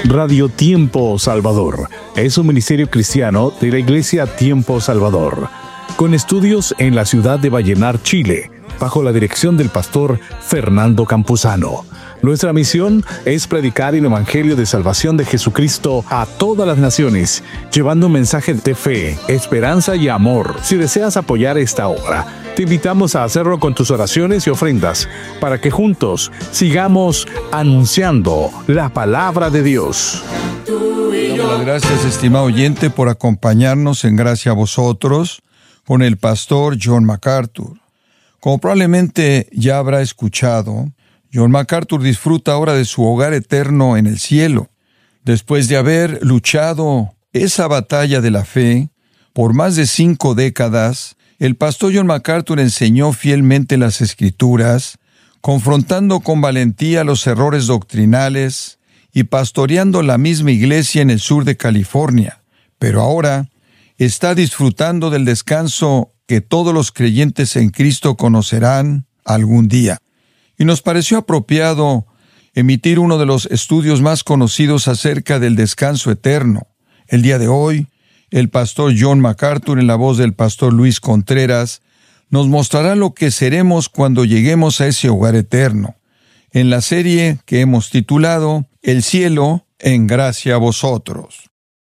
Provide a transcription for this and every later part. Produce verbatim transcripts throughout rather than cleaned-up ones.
Radio Tiempo Salvador es un ministerio cristiano de la Iglesia Tiempo Salvador, con estudios en la ciudad de Vallenar, Chile, bajo la dirección del pastor Fernando Campuzano. Nuestra misión es predicar el Evangelio de salvación de Jesucristo a todas las naciones, llevando un mensaje de fe, esperanza y amor. Si deseas apoyar esta obra, te invitamos a hacerlo con tus oraciones y ofrendas, para que juntos sigamos anunciando la palabra de Dios. Damos las gracias, estimado oyente, por acompañarnos en Gracia a Vosotros con el pastor John MacArthur. Como probablemente ya habrá escuchado, John MacArthur disfruta ahora de su hogar eterno en el cielo. Después de haber luchado esa batalla de la fe por más de cinco décadas, el pastor John MacArthur enseñó fielmente las Escrituras, confrontando con valentía los errores doctrinales y pastoreando la misma iglesia en el sur de California. Pero ahora está disfrutando del descanso que todos los creyentes en Cristo conocerán algún día. Y nos pareció apropiado emitir uno de los estudios más conocidos acerca del descanso eterno. El día de hoy, el pastor John MacArthur, en la voz del pastor Luis Contreras, nos mostrará lo que seremos cuando lleguemos a ese hogar eterno, en la serie que hemos titulado El cielo en gracia a vosotros.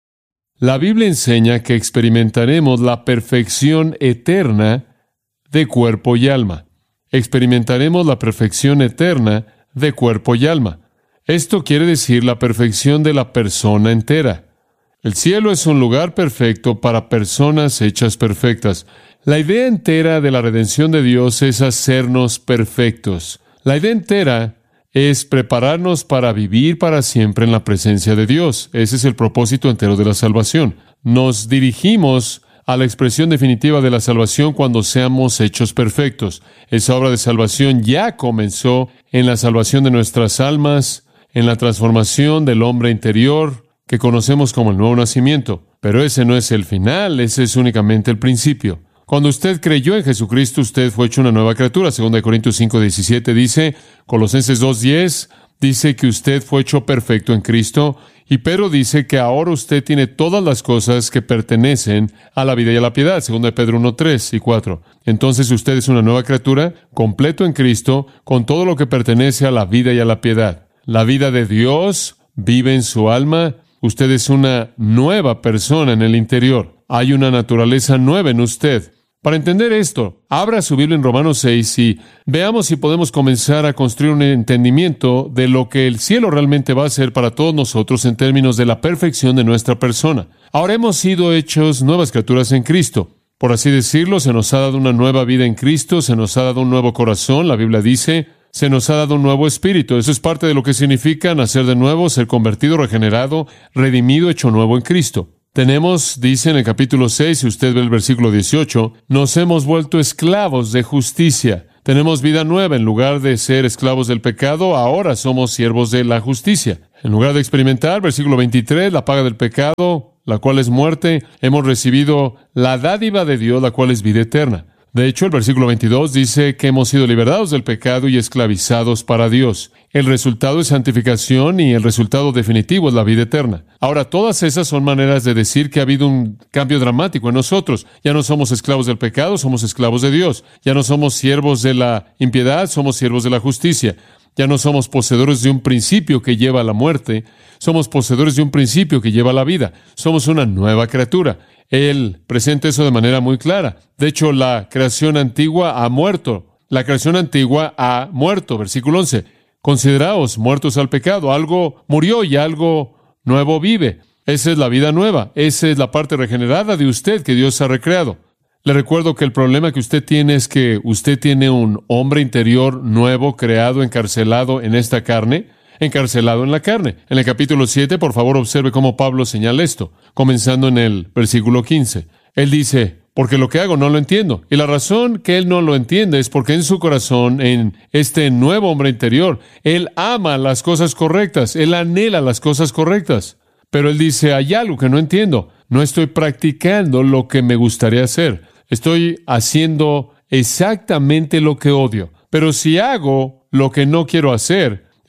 La Biblia enseña que experimentaremos la perfección eterna de cuerpo y alma. Experimentaremos la perfección eterna de cuerpo y alma. Esto quiere decir la perfección de la persona entera. El cielo es un lugar perfecto para personas hechas perfectas. La idea entera de la redención de Dios es hacernos perfectos. La idea entera es prepararnos para vivir para siempre en la presencia de Dios. Ese es el propósito entero de la salvación. Nos dirigimos a la expresión definitiva de la salvación cuando seamos hechos perfectos. Esa obra de salvación ya comenzó en la salvación de nuestras almas, en la transformación del hombre interior, que conocemos como el nuevo nacimiento. Pero ese no es el final, ese es únicamente el principio. Cuando usted creyó en Jesucristo, usted fue hecho una nueva criatura. Segunda de Corintios cinco diecisiete dice, Colosenses dos diez dice que usted fue hecho perfecto en Cristo, y Pedro dice que ahora usted tiene todas las cosas que pertenecen a la vida y a la piedad. Segunda de Pedro uno tres y cuatro. Entonces usted es una nueva criatura, completo en Cristo, con todo lo que pertenece a la vida y a la piedad. La vida de Dios vive en su alma. Usted es una nueva persona en el interior. Hay una naturaleza nueva en usted. Para entender esto, abra su Biblia en Romanos seis y veamos si podemos comenzar a construir un entendimiento de lo que el cielo realmente va a ser para todos nosotros en términos de la perfección de nuestra persona. Ahora hemos sido hechos nuevas criaturas en Cristo. Por así decirlo, se nos ha dado una nueva vida en Cristo, se nos ha dado un nuevo corazón, la Biblia dice, se nos ha dado un nuevo espíritu. Eso es parte de lo que significa nacer de nuevo, ser convertido, regenerado, redimido, hecho nuevo en Cristo. Tenemos, dice en el capítulo seis, si usted ve el versículo dieciocho, nos hemos vuelto esclavos de justicia. Tenemos vida nueva. En lugar de ser esclavos del pecado, ahora somos siervos de la justicia. En lugar de experimentar, versículo veintitrés, la paga del pecado, la cual es muerte, hemos recibido la dádiva de Dios, la cual es vida eterna. De hecho, el versículo veintidós dice que hemos sido liberados del pecado y esclavizados para Dios. El resultado es santificación y el resultado definitivo es la vida eterna. Ahora, todas esas son maneras de decir que ha habido un cambio dramático en nosotros. Ya no somos esclavos del pecado, somos esclavos de Dios. Ya no somos siervos de la impiedad, somos siervos de la justicia. Ya no somos poseedores de un principio que lleva a la muerte, somos poseedores de un principio que lleva a la vida. Somos una nueva criatura. Él presenta eso de manera muy clara. De hecho, la creación antigua ha muerto. La creación antigua ha muerto. Versículo once. Consideraos muertos al pecado. Algo murió y algo nuevo vive. Esa es la vida nueva. Esa es la parte regenerada de usted que Dios ha recreado. Le recuerdo que el problema que usted tiene es que usted tiene un hombre interior nuevo, creado, encarcelado en esta carne, encarcelado en la carne. En el capítulo siete, por favor, observe cómo Pablo señala esto, comenzando en el versículo quince. Él dice, porque lo que hago no lo entiendo. Y la razón que él no lo entiende es porque en su corazón, en este nuevo hombre interior, él ama las cosas correctas, él anhela las cosas correctas. Pero él dice, hay algo que no entiendo. No estoy practicando lo que me gustaría hacer. Estoy haciendo exactamente lo que odio. Pero si hago lo que no quiero hacer,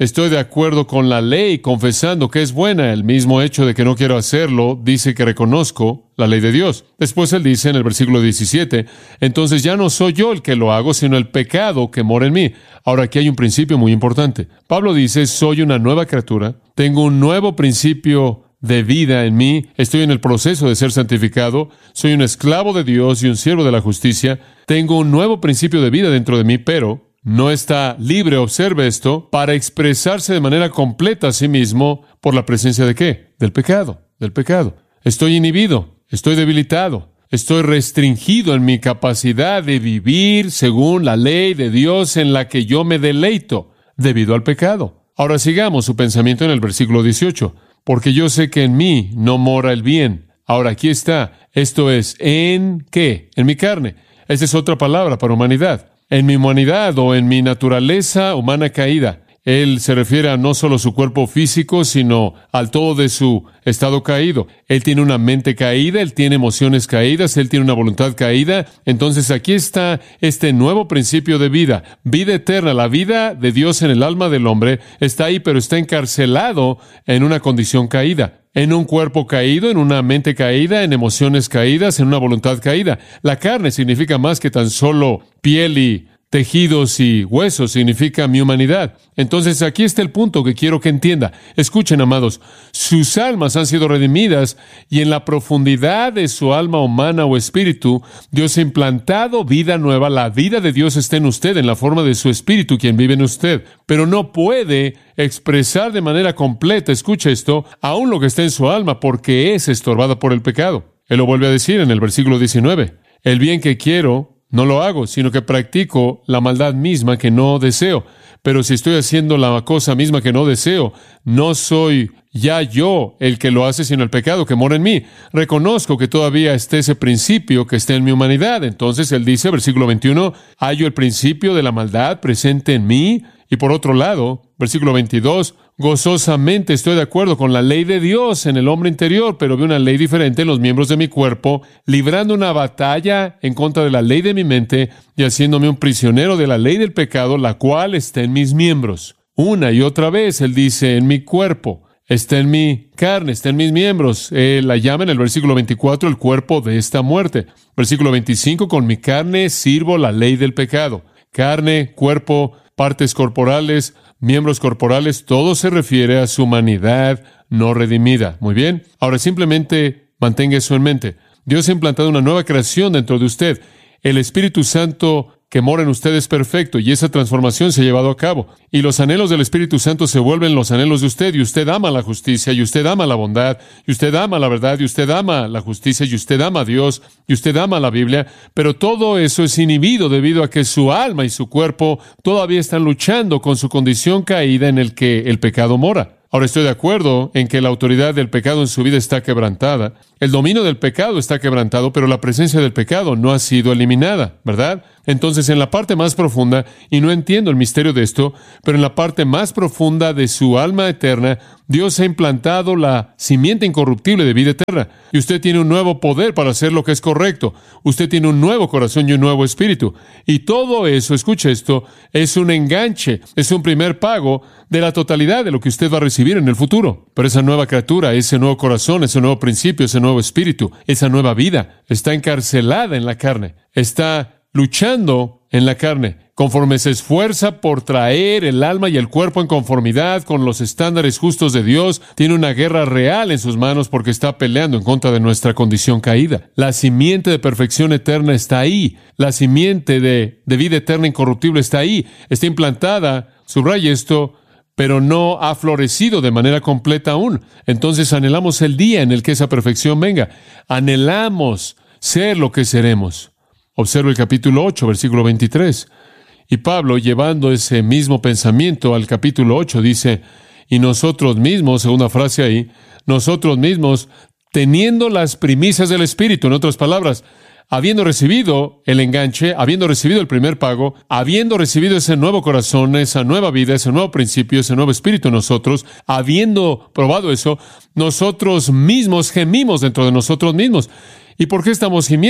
Estoy de acuerdo con la ley, confesando que es buena. El mismo hecho de que no quiero hacerlo dice que reconozco la ley de Dios. Después él dice en el versículo diecisiete, entonces ya no soy yo el que lo hago, sino el pecado que mora en mí. Ahora aquí hay un principio muy importante. Pablo dice, soy una nueva criatura, tengo un nuevo principio de vida en mí, estoy en el proceso de ser santificado, soy un esclavo de Dios y un siervo de la justicia, tengo un nuevo principio de vida dentro de mí, pero no está libre, observe esto, para expresarse de manera completa a sí mismo por la presencia de ¿qué? Del pecado, del pecado. Estoy inhibido, estoy debilitado, estoy restringido en mi capacidad de vivir según la ley de Dios en la que yo me deleito debido al pecado. Ahora sigamos su pensamiento en el versículo dieciocho. Porque yo sé que en mí no mora el bien. Ahora aquí está. Esto es, ¿en qué? En mi carne. Esa es otra palabra para humanidad. En mi humanidad o en mi naturaleza humana caída. Él se refiere a no solo su cuerpo físico, sino al todo de su estado caído. Él tiene una mente caída, él tiene emociones caídas, él tiene una voluntad caída. Entonces aquí está este nuevo principio de vida, vida eterna. La vida de Dios en el alma del hombre está ahí, pero está encarcelado en una condición caída. En un cuerpo caído, en una mente caída, en emociones caídas, en una voluntad caída. La carne significa más que tan solo piel y tejidos y huesos, significa mi humanidad. Entonces aquí está el punto que quiero que entienda. Escuchen, amados, sus almas han sido redimidas y en la profundidad de su alma humana o espíritu, Dios ha implantado vida nueva. La vida de Dios está en usted, en la forma de su espíritu, quien vive en usted. Pero no puede expresar de manera completa, escucha esto, aún lo que está en su alma, porque es estorbada por el pecado. Él lo vuelve a decir en el versículo diecinueve. El bien que quiero no lo hago, sino que practico la maldad misma que no deseo. Pero si estoy haciendo la cosa misma que no deseo, no soy ya yo el que lo hace, sino el pecado que mora en mí. Reconozco que todavía está ese principio que está en mi humanidad. Entonces él dice, versículo veintiuno, hallo el principio de la maldad presente en mí. Y por otro lado, versículo veintidós, gozosamente estoy de acuerdo con la ley de Dios en el hombre interior, pero veo una ley diferente en los miembros de mi cuerpo, librando una batalla en contra de la ley de mi mente y haciéndome un prisionero de la ley del pecado, la cual está en mis miembros. Una y otra vez él dice, en mi cuerpo, está en mi carne, está en mis miembros. Él la llama en el versículo veinticuatro el cuerpo de esta muerte. Versículo veinticinco, con mi carne sirvo la ley del pecado. Carne, cuerpo, partes corporales, miembros corporales, todo se refiere a su humanidad no redimida. Muy bien. Ahora simplemente mantenga eso en mente. Dios ha implantado una nueva creación dentro de usted. El Espíritu Santo que mora en usted es perfecto y esa transformación se ha llevado a cabo. Y los anhelos del Espíritu Santo se vuelven los anhelos de usted y usted ama la justicia y usted ama la bondad y usted ama la verdad y usted ama la justicia y usted ama a Dios y usted ama la Biblia. Pero todo eso es inhibido debido a que su alma y su cuerpo todavía están luchando con su condición caída en el que el pecado mora. Ahora estoy de acuerdo en que la autoridad del pecado en su vida está quebrantada. El dominio del pecado está quebrantado, pero la presencia del pecado no ha sido eliminada, ¿verdad? Entonces, en la parte más profunda, y no entiendo el misterio de esto, pero en la parte más profunda de su alma eterna, Dios ha implantado la simiente incorruptible de vida eterna. Y usted tiene un nuevo poder para hacer lo que es correcto. Usted tiene un nuevo corazón y un nuevo espíritu. Y todo eso, escuche esto, es un enganche, es un primer pago de la totalidad de lo que usted va a recibir en el futuro. Pero esa nueva criatura, ese nuevo corazón, ese nuevo principio, ese nuevo espíritu, esa nueva vida, está encarcelada en la carne. Está luchando en la carne, conforme se esfuerza por traer el alma y el cuerpo en conformidad con los estándares justos de Dios, tiene una guerra real en sus manos porque está peleando en contra de nuestra condición caída. La simiente de perfección eterna está ahí. La simiente de, de vida eterna incorruptible está ahí. Está implantada, subraya esto, pero no ha florecido de manera completa aún. Entonces anhelamos el día en el que esa perfección venga. Anhelamos ser lo que seremos. Observa el capítulo ocho, versículo veintitrés. Y Pablo, llevando ese mismo pensamiento al capítulo ocho, dice, y nosotros mismos, segunda frase ahí, nosotros mismos, teniendo las primicias del Espíritu, en otras palabras, habiendo recibido el enganche, habiendo recibido el primer pago, habiendo recibido ese nuevo corazón, esa nueva vida, ese nuevo principio, ese nuevo espíritu en nosotros, habiendo probado eso, nosotros mismos gemimos dentro de nosotros mismos. ¿Y por qué estamos gimiendo?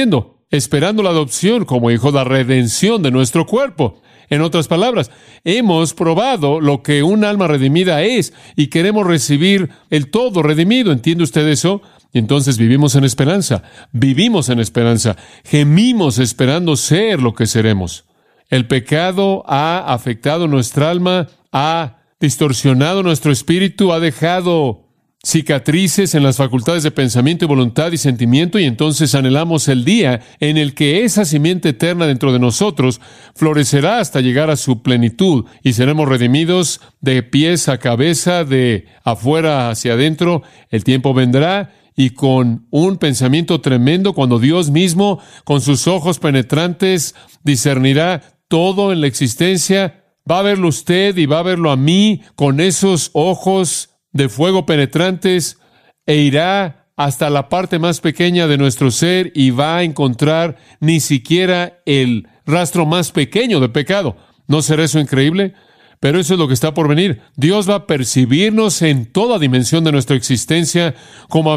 esperando la adopción como hijos, la redención de nuestro cuerpo. En otras palabras, hemos probado lo que un alma redimida es y queremos recibir el todo redimido. ¿Entiende usted eso? Y entonces vivimos en esperanza, vivimos en esperanza, gemimos esperando ser lo que seremos. El pecado ha afectado nuestra alma, ha distorsionado nuestro espíritu, ha dejado cicatrices en las facultades de pensamiento y voluntad y sentimiento, y entonces anhelamos el día en el que esa simiente eterna dentro de nosotros florecerá hasta llegar a su plenitud y seremos redimidos de pies a cabeza, de afuera hacia adentro. El tiempo vendrá y con un pensamiento tremendo, cuando Dios mismo, con sus ojos penetrantes, discernirá todo en la existencia, va a verlo usted y va a verlo a mí con esos ojos de fuego penetrantes, e irá hasta la parte más pequeña de nuestro ser y va a encontrar ni siquiera el rastro más pequeño de pecado. ¿No será eso increíble? Pero eso es lo que está por venir. Dios va a percibirnos en toda dimensión de nuestra existencia como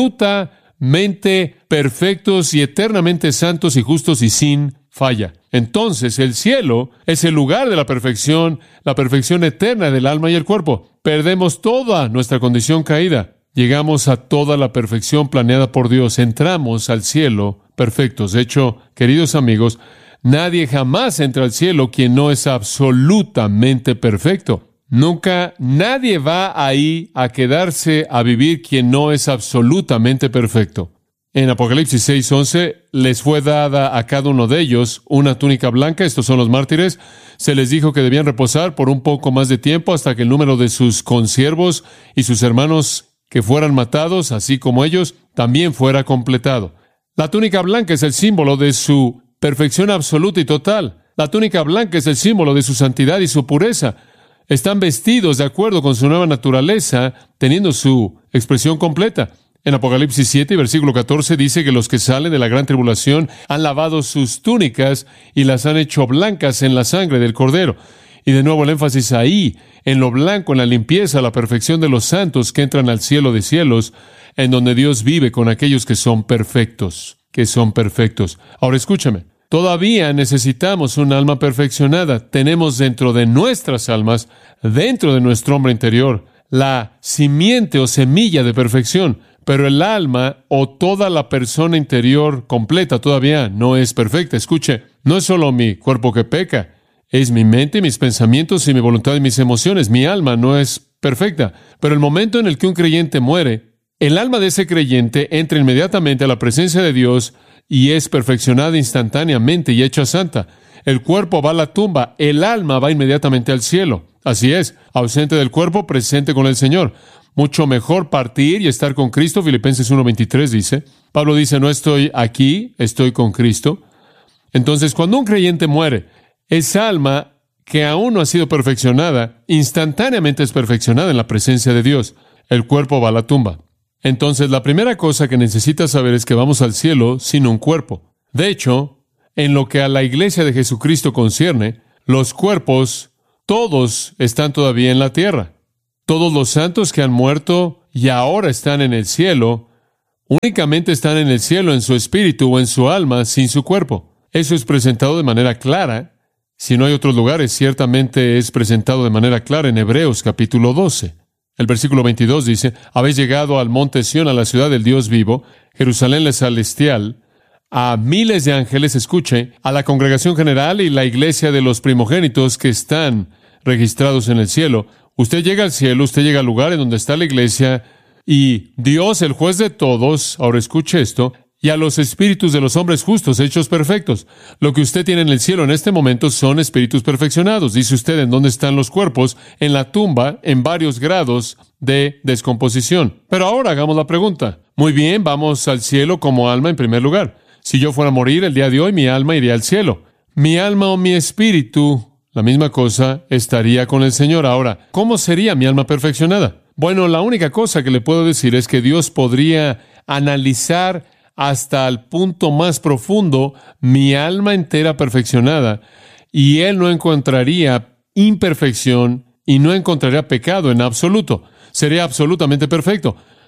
absolutamente perfectos y eternamente santos y justos y sin falla. Entonces, el cielo es el lugar de la perfección, la perfección eterna del alma y el cuerpo. Perdemos toda nuestra condición caída. Llegamos a toda la perfección planeada por Dios. Entramos al cielo perfectos. De hecho, queridos amigos, nadie jamás entra al cielo quien no es absolutamente perfecto. Nunca nadie va ahí a quedarse a vivir quien no es absolutamente perfecto. En Apocalipsis seis once, les fue dada a cada uno de ellos una túnica blanca. Estos son los mártires. Se les dijo que debían reposar por un poco más de tiempo hasta que el número de sus consiervos y sus hermanos que fueran matados, así como ellos, también fuera completado. La túnica blanca es el símbolo de su perfección absoluta y total. La túnica blanca es el símbolo de su santidad y su pureza. Están vestidos de acuerdo con su nueva naturaleza, teniendo su expresión completa. En Apocalipsis siete, versículo catorce, dice que los que salen de la gran tribulación han lavado sus túnicas y las han hecho blancas en la sangre del Cordero. Y de nuevo el énfasis ahí, en lo blanco, en la limpieza, la perfección de los santos que entran al cielo de cielos, en donde Dios vive con aquellos que son perfectos, que son perfectos. Ahora escúchame, todavía necesitamos un alma perfeccionada. Tenemos dentro de nuestras almas, dentro de nuestro hombre interior, la simiente o semilla de perfección. Pero el alma o toda la persona interior completa todavía no es perfecta. Escuche, no es solo mi cuerpo que peca, es mi mente, mis pensamientos y mi voluntad y mis emociones. Mi alma no es perfecta. Pero el momento en el que un creyente muere, el alma de ese creyente entra inmediatamente a la presencia de Dios y es perfeccionada instantáneamente y hecha santa. El cuerpo va a la tumba, el alma va inmediatamente al cielo. Así es, ausente del cuerpo, presente con el Señor. Mucho mejor partir y estar con Cristo. Filipenses uno veintitrés dice. Pablo dice, no estoy aquí, estoy con Cristo. Entonces, cuando un creyente muere, esa alma que aún no ha sido perfeccionada, instantáneamente es perfeccionada en la presencia de Dios. El cuerpo va a la tumba. Entonces, la primera cosa que necesitas saber es que vamos al cielo sin un cuerpo. De hecho, en lo que a la iglesia de Jesucristo concierne, los cuerpos, todos están todavía en la tierra. Todos los santos que han muerto y ahora están en el cielo, únicamente están en el cielo en su espíritu o en su alma, sin su cuerpo. Eso es presentado de manera clara. Si no hay otros lugares, ciertamente es presentado de manera clara en Hebreos capítulo doce. El versículo veintidós dice, habéis llegado al monte Sión, a la ciudad del Dios vivo, Jerusalén la celestial, a miles de ángeles, escuche, a la congregación general y la iglesia de los primogénitos que están registrados en el cielo. Usted llega al cielo, usted llega al lugar en donde está la iglesia, y Dios, el juez de todos, ahora escuche esto, y a los espíritus de los hombres justos, hechos perfectos. Lo que usted tiene en el cielo en este momento son espíritus perfeccionados. Dice usted, ¿en dónde están los cuerpos? En la tumba, en varios grados de descomposición. Pero ahora hagamos la pregunta. Muy bien, vamos al cielo como alma en primer lugar. Si yo fuera a morir el día de hoy, mi alma iría al cielo. Mi alma o mi espíritu, la misma cosa, estaría con el Señor. Ahora, ¿cómo sería mi alma perfeccionada? Bueno, la única cosa que le puedo decir es que Dios podría analizar hasta el punto más profundo mi alma entera perfeccionada, y Él no encontraría imperfección y no encontraría pecado en absoluto. Sería absolutamente perfecto.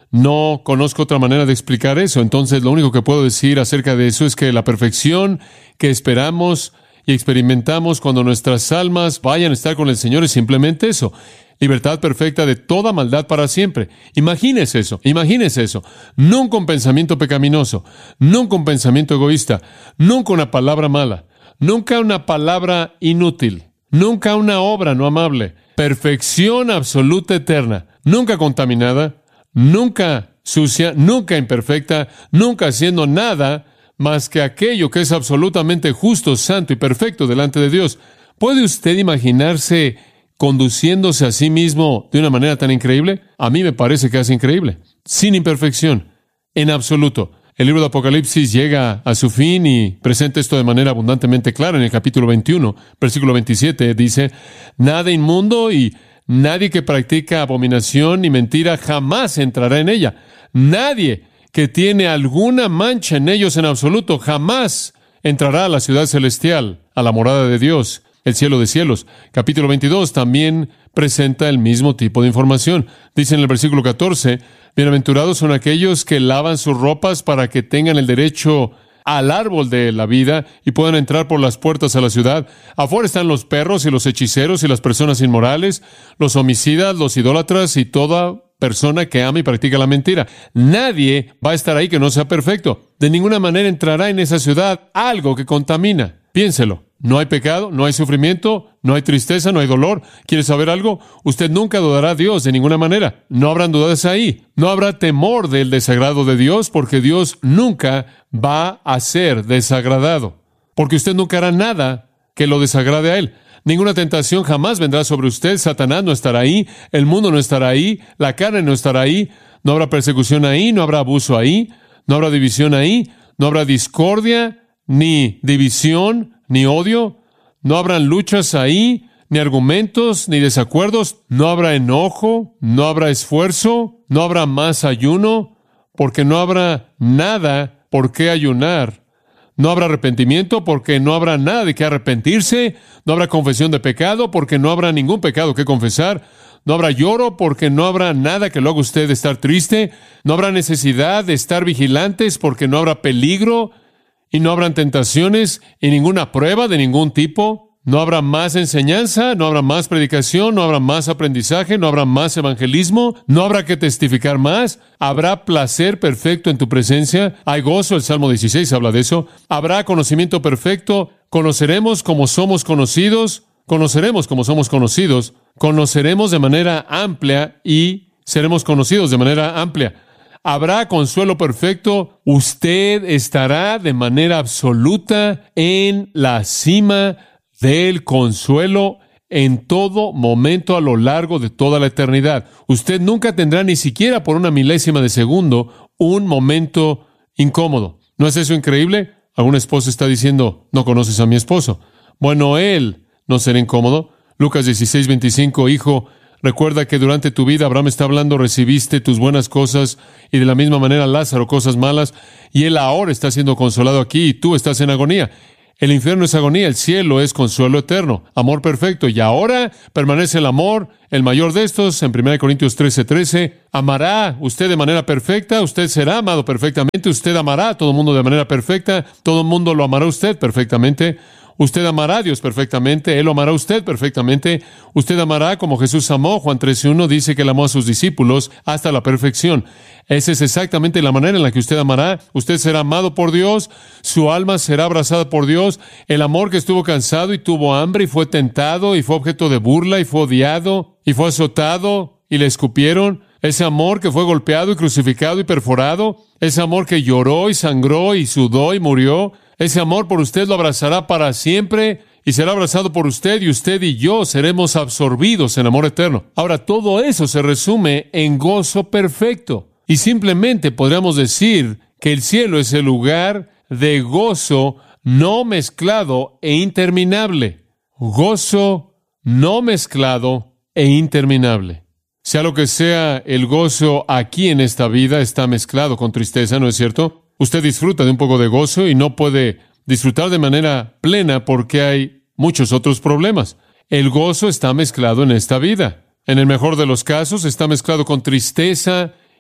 No conozco otra manera de explicar eso. Entonces, lo único que puedo decir acerca de eso es que la perfección que esperamos y experimentamos cuando nuestras almas vayan a estar con el Señor es simplemente eso. Libertad perfecta de toda maldad para siempre. Imagínese eso, imagínese eso. Nunca un pensamiento pecaminoso, nunca un pensamiento egoísta, nunca una palabra mala, nunca una palabra inútil, nunca una obra no amable. Perfección absoluta eterna, nunca contaminada, nunca sucia, nunca imperfecta, nunca haciendo nada más que aquello que es absolutamente justo, santo y perfecto delante de Dios. ¿Puede usted imaginarse conduciéndose a sí mismo de una manera tan increíble? A mí me parece que es increíble. Sin imperfección, en absoluto. El libro de Apocalipsis llega a su fin y presenta esto de manera abundantemente clara en el capítulo veintiuno, versículo veintisiete. Dice, nada inmundo y nadie que practica abominación ni mentira jamás entrará en ella. Nadie que tiene alguna mancha en ellos en absoluto jamás entrará a la ciudad celestial, a la morada de Dios, el cielo de cielos. Capítulo veintidós también presenta el mismo tipo de información. Dice en el versículo catorce, bienaventurados son aquellos que lavan sus ropas para que tengan el derecho al árbol de la vida y puedan entrar por las puertas a la ciudad. Afuera están los perros y los hechiceros y las personas inmorales, los homicidas, los idólatras y toda persona que ama y practica la mentira. Nadie va a estar ahí que no sea perfecto. De ninguna manera entrará en esa ciudad algo que contamina. Piénselo. No hay pecado, no hay sufrimiento, no hay tristeza, no hay dolor. ¿Quiere saber algo? Usted nunca dudará a Dios de ninguna manera. No habrán dudas ahí. No habrá temor del desagrado de Dios, porque Dios nunca va a ser desagradado. Porque usted nunca hará nada que lo desagrade a Él. Ninguna tentación jamás vendrá sobre usted. Satanás no estará ahí, el mundo no estará ahí, la carne no estará ahí, no habrá persecución ahí, no habrá abuso ahí, no habrá división ahí, no habrá discordia, ni división, ni odio, no habrán luchas ahí, ni argumentos, ni desacuerdos, no habrá enojo, no habrá esfuerzo, no habrá más ayuno, porque no habrá nada por qué ayunar. No habrá arrepentimiento porque no habrá nada de qué arrepentirse. No habrá confesión de pecado porque no habrá ningún pecado que confesar. No habrá lloro porque no habrá nada que lo haga usted estar triste. No habrá necesidad de estar vigilantes porque no habrá peligro y no habrán tentaciones y ninguna prueba de ningún tipo. No habrá más enseñanza, no habrá más predicación, no habrá más aprendizaje, no habrá más evangelismo, no habrá que testificar más. Habrá placer perfecto en tu presencia. Hay gozo, el Salmo dieciséis habla de eso. Habrá conocimiento perfecto. Conoceremos como somos conocidos. Conoceremos como somos conocidos. Conoceremos de manera amplia y seremos conocidos de manera amplia. Habrá consuelo perfecto. Usted estará de manera absoluta en la cima del consuelo en todo momento a lo largo de toda la eternidad. Usted nunca tendrá ni siquiera por una milésima de segundo un momento incómodo. ¿No es eso increíble? Alguna esposa está diciendo, no conoces a mi esposo. Bueno, él no será incómodo. Lucas dieciséis, veinticinco, hijo, recuerda que durante tu vida, Abraham está hablando, recibiste tus buenas cosas y de la misma manera Lázaro cosas malas, y él ahora está siendo consolado aquí y tú estás en agonía. El infierno es agonía, el cielo es consuelo eterno, amor perfecto. Y ahora permanece el amor, el mayor de estos, en primera Corintios trece, trece. Amará usted de manera perfecta, usted será amado perfectamente, usted amará a todo el mundo de manera perfecta, todo el mundo lo amará a usted perfectamente. Usted amará a Dios perfectamente, Él lo amará a usted perfectamente. Usted amará como Jesús amó. Juan trece uno dice que Él amó a sus discípulos hasta la perfección. Esa es exactamente la manera en la que usted amará. Usted será amado por Dios, su alma será abrazada por Dios. El amor que estuvo cansado y tuvo hambre y fue tentado y fue objeto de burla y fue odiado y fue azotado y le escupieron. Ese amor que fue golpeado y crucificado y perforado. Ese amor que lloró y sangró y sudó y murió. Ese amor por usted lo abrazará para siempre y será abrazado por usted, y usted y yo seremos absorbidos en amor eterno. Ahora, todo eso se resume en gozo perfecto. Y simplemente podríamos decir que el cielo es el lugar de gozo no mezclado e interminable. Gozo no mezclado e interminable. Sea lo que sea, el gozo aquí en esta vida está mezclado con tristeza, ¿no es cierto? Usted disfruta de un poco de gozo y no puede disfrutar de manera plena porque hay muchos otros problemas. El gozo está mezclado en esta vida. En el mejor de los casos, está mezclado con tristeza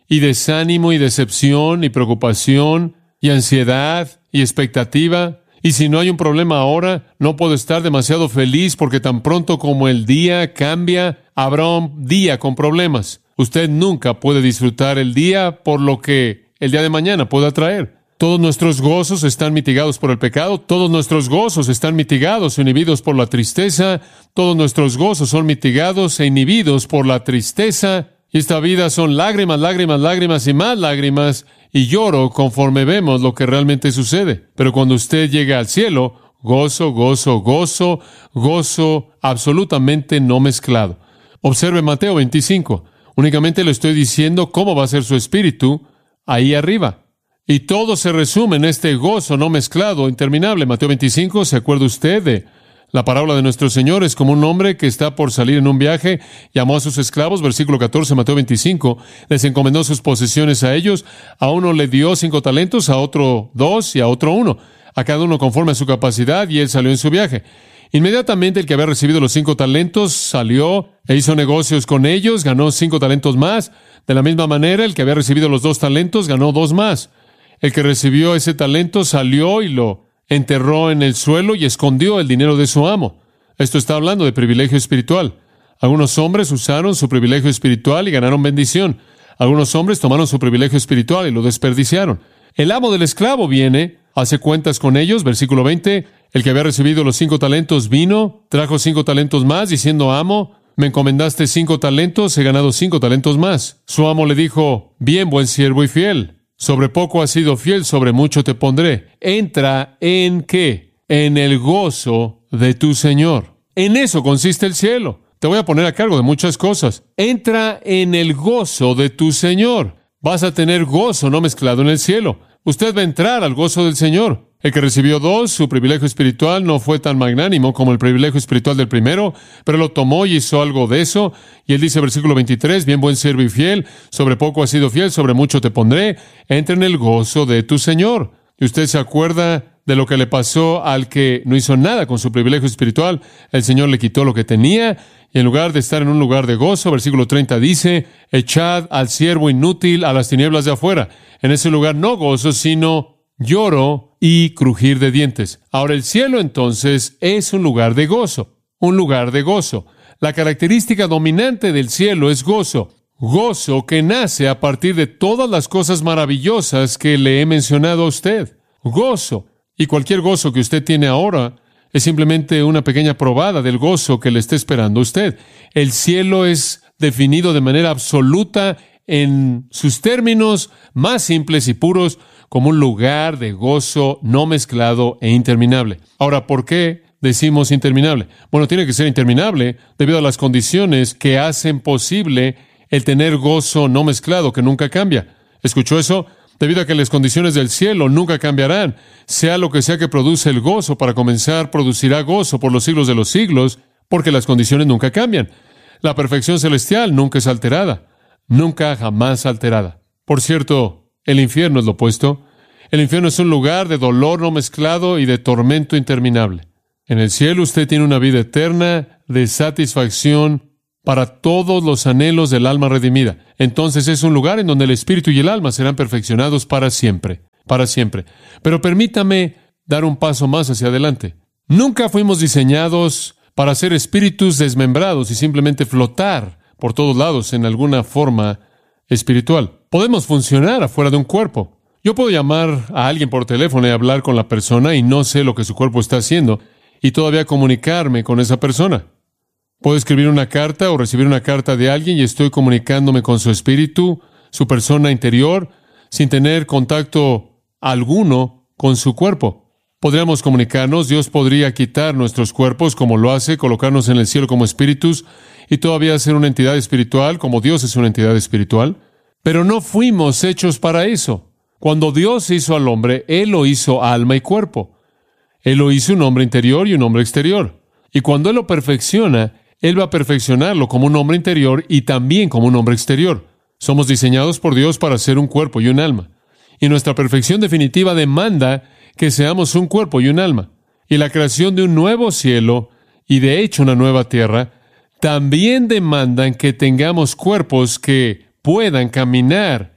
y desánimo y decepción y preocupación y ansiedad y expectativa. Y si no hay un problema ahora, no puedo estar demasiado feliz porque tan pronto como el día cambia, habrá un día con problemas. Usted nunca puede disfrutar el día por lo que el día de mañana pueda traer. Todos nuestros gozos están mitigados por el pecado. Todos nuestros gozos están mitigados e inhibidos por la tristeza. Todos nuestros gozos son mitigados e inhibidos por la tristeza. Y esta vida son lágrimas, lágrimas, lágrimas y más lágrimas. Y lloro conforme vemos lo que realmente sucede. Pero cuando usted llega al cielo, gozo, gozo, gozo, gozo absolutamente no mezclado. Observe Mateo veinticinco. Únicamente le estoy diciendo cómo va a ser su espíritu ahí arriba. Y todo se resume en este gozo no mezclado, interminable. Mateo veinticinco, ¿se acuerda usted de la parábola de nuestro Señor? Es como un hombre que está por salir en un viaje, llamó a sus esclavos, versículo catorce, Mateo veinticinco, les encomendó sus posesiones a ellos, a uno le dio cinco talentos, a otro dos y a otro uno, a cada uno conforme a su capacidad, y él salió en su viaje. Inmediatamente el que había recibido los cinco talentos salió e hizo negocios con ellos, ganó cinco talentos más. De la misma manera, el que había recibido los dos talentos ganó dos más. El que recibió ese talento salió y lo enterró en el suelo y escondió el dinero de su amo. Esto está hablando de privilegio espiritual. Algunos hombres usaron su privilegio espiritual y ganaron bendición. Algunos hombres tomaron su privilegio espiritual y lo desperdiciaron. El amo del esclavo viene, hace cuentas con ellos, versículo veinte, el que había recibido los cinco talentos vino, trajo cinco talentos más, diciendo, amo, me encomendaste cinco talentos, he ganado cinco talentos más. Su amo le dijo, bien, buen siervo y fiel. Sobre poco has sido fiel, sobre mucho te pondré. Entra en ¿qué? En el gozo de tu Señor. En eso consiste el cielo. Te voy a poner a cargo de muchas cosas. Entra en el gozo de tu Señor. Vas a tener gozo no mezclado en el cielo. Usted va a entrar al gozo del Señor. El que recibió dos, su privilegio espiritual no fue tan magnánimo como el privilegio espiritual del primero, pero lo tomó y hizo algo de eso. Y él dice, versículo veintitrés, bien buen siervo y fiel, sobre poco has sido fiel, sobre mucho te pondré, entra en el gozo de tu Señor. Y usted se acuerda de lo que le pasó al que no hizo nada con su privilegio espiritual. El Señor le quitó lo que tenía, y en lugar de estar en un lugar de gozo, versículo treinta dice, echad al siervo inútil a las tinieblas de afuera. En ese lugar no gozo, sino lloro y crujir de dientes. Ahora, el cielo entonces es un lugar de gozo, un lugar de gozo. La característica dominante del cielo es gozo, gozo que nace a partir de todas las cosas maravillosas que le he mencionado a usted. Gozo. Y cualquier gozo que usted tiene ahora es simplemente una pequeña probada del gozo que le está esperando a usted. El cielo es definido de manera absoluta en sus términos más simples y puros como un lugar de gozo no mezclado e interminable. Ahora, ¿por qué decimos interminable? Bueno, tiene que ser interminable debido a las condiciones que hacen posible el tener gozo no mezclado que nunca cambia. ¿Escuchó eso? Debido a que las condiciones del cielo nunca cambiarán. Sea lo que sea que produce el gozo, para comenzar, producirá gozo por los siglos de los siglos, porque las condiciones nunca cambian. La perfección celestial nunca es alterada. Nunca, jamás alterada. Por cierto, el infierno es lo opuesto. El infierno es un lugar de dolor no mezclado y de tormento interminable. En el cielo usted tiene una vida eterna de satisfacción para todos los anhelos del alma redimida. Entonces es un lugar en donde el espíritu y el alma serán perfeccionados para siempre, para siempre. Pero permítame dar un paso más hacia adelante. Nunca fuimos diseñados para ser espíritus desmembrados y simplemente flotar por todos lados en alguna forma espiritual. Podemos funcionar afuera de un cuerpo. Yo puedo llamar a alguien por teléfono y hablar con la persona y no sé lo que su cuerpo está haciendo y todavía comunicarme con esa persona. Puedo escribir una carta o recibir una carta de alguien y estoy comunicándome con su espíritu, su persona interior, sin tener contacto alguno con su cuerpo. Podríamos comunicarnos, Dios podría quitar nuestros cuerpos como lo hace, colocarnos en el cielo como espíritus y todavía ser una entidad espiritual como Dios es una entidad espiritual. Pero no fuimos hechos para eso. Cuando Dios hizo al hombre, Él lo hizo alma y cuerpo. Él lo hizo un hombre interior y un hombre exterior. Y cuando Él lo perfecciona, Él va a perfeccionarlo como un hombre interior y también como un hombre exterior. Somos diseñados por Dios para ser un cuerpo y un alma. Y nuestra perfección definitiva demanda que seamos un cuerpo y un alma. Y la creación de un nuevo cielo y de hecho una nueva tierra también demandan que tengamos cuerpos que puedan caminar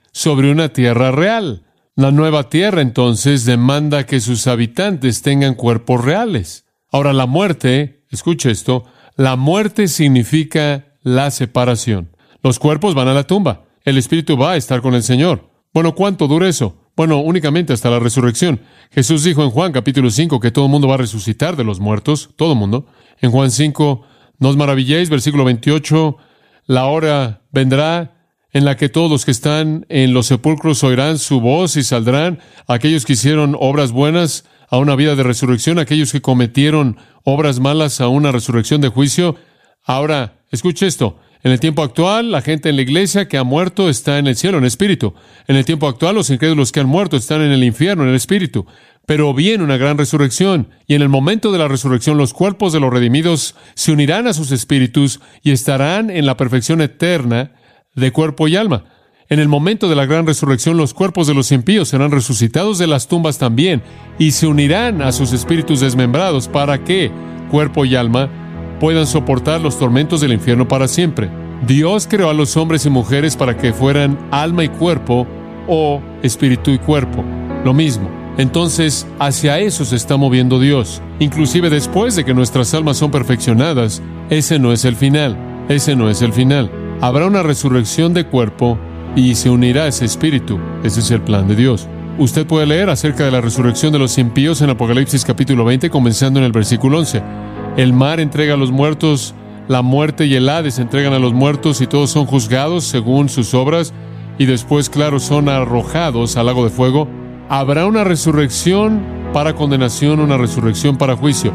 sobre una tierra real. La nueva tierra, entonces, demanda que sus habitantes tengan cuerpos reales. Ahora, la muerte, escuche esto, la muerte significa la separación. Los cuerpos van a la tumba. El espíritu va a estar con el Señor. Bueno, ¿cuánto dura eso? Bueno, únicamente hasta la resurrección. Jesús dijo en Juan capítulo cinco que todo el mundo va a resucitar de los muertos, todo el mundo. En Juan cinco, no os maravilléis, versículo veintiocho, la hora vendrá en la que todos los que están en los sepulcros oirán su voz y saldrán, aquellos que hicieron obras buenas a una vida de resurrección, aquellos que cometieron obras malas a una resurrección de juicio. Ahora, escuche esto. En el tiempo actual, la gente en la iglesia que ha muerto está en el cielo, en espíritu. En el tiempo actual, los incrédulos que han muerto están en el infierno, en el espíritu. Pero viene una gran resurrección, y en el momento de la resurrección, los cuerpos de los redimidos se unirán a sus espíritus y estarán en la perfección eterna de cuerpo y alma. En el momento de la gran resurrección, los cuerpos de los impíos serán resucitados de las tumbas también, y se unirán a sus espíritus desmembrados para que cuerpo y alma puedan soportar los tormentos del infierno para siempre. Dios creó a los hombres y mujeres para que fueran alma y cuerpo, o espíritu y cuerpo, lo mismo. Entonces, hacia eso se está moviendo Dios. Inclusive después de que nuestras almas son perfeccionadas, ese no es el final, ese no es el final. Habrá una resurrección de cuerpo y se unirá ese espíritu. Ese es el plan de Dios. Usted puede leer acerca de la resurrección de los impíos en Apocalipsis capítulo veinte, comenzando en el versículo once. El mar entrega a los muertos, la muerte y el Hades entregan a los muertos, y todos son juzgados según sus obras, y después, claro, son arrojados al lago de fuego. Habrá una resurrección para condenación, una resurrección para juicio.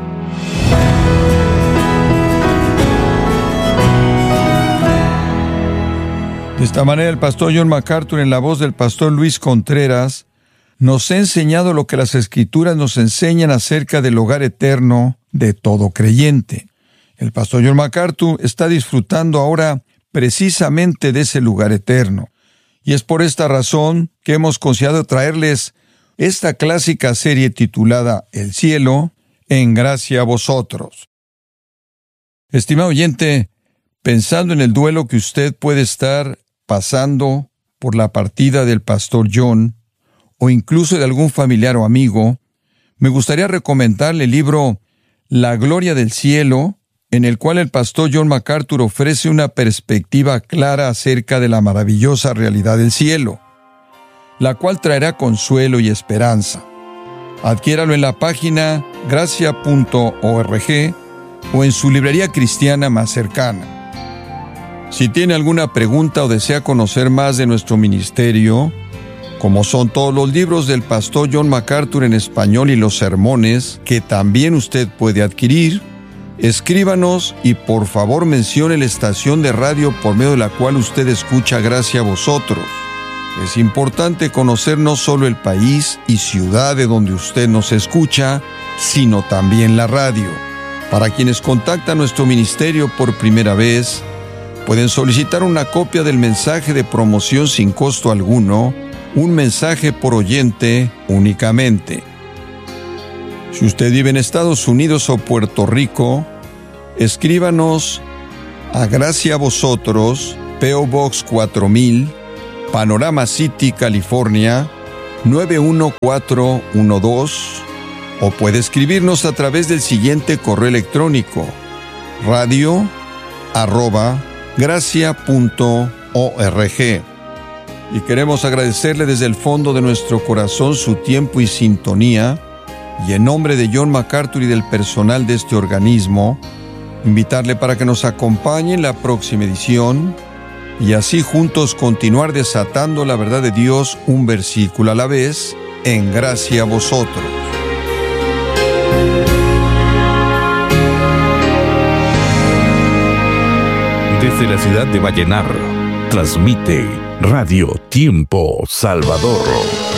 De esta manera, el pastor John MacArthur, en la voz del pastor Luis Contreras, nos ha enseñado lo que las Escrituras nos enseñan acerca del hogar eterno de todo creyente. El pastor John MacArthur está disfrutando ahora precisamente de ese lugar eterno. Y es por esta razón que hemos considerado traerles esta clásica serie titulada El cielo, en gracia a vosotros. Estimado oyente, pensando en el duelo que usted puede estar pasando por la partida del pastor John, o incluso de algún familiar o amigo, me gustaría recomendarle el libro La gloria del cielo, en el cual el pastor John MacArthur ofrece una perspectiva clara acerca de la maravillosa realidad del cielo, la cual traerá consuelo y esperanza. Adquiéralo en la página gracia punto org o en su librería cristiana más cercana. Si tiene alguna pregunta o desea conocer más de nuestro ministerio, como son todos los libros del pastor John MacArthur en español y los sermones que también usted puede adquirir, escríbanos y por favor mencione la estación de radio por medio de la cual usted escucha Gracia a Vosotros. Es importante conocer no solo el país y ciudad de donde usted nos escucha, sino también la radio. Para quienes contactan nuestro ministerio por primera vez, pueden solicitar una copia del mensaje de promoción sin costo alguno, un mensaje por oyente únicamente. Si usted vive en Estados Unidos o Puerto Rico, escríbanos a Gracia a Vosotros, P O Box cuatro mil, Panorama City, California, nueve uno cuatro uno dos, o puede escribirnos a través del siguiente correo electrónico, radio arroba gracia punto org. Y queremos agradecerle desde el fondo de nuestro corazón su tiempo y sintonía, y en nombre de John MacArthur y del personal de este organismo, invitarle para que nos acompañe en la próxima edición, y así juntos continuar desatando la verdad de Dios un versículo a la vez, en gracia a vosotros. Desde la ciudad de Vallenar, transmite Radio Tiempo Salvador.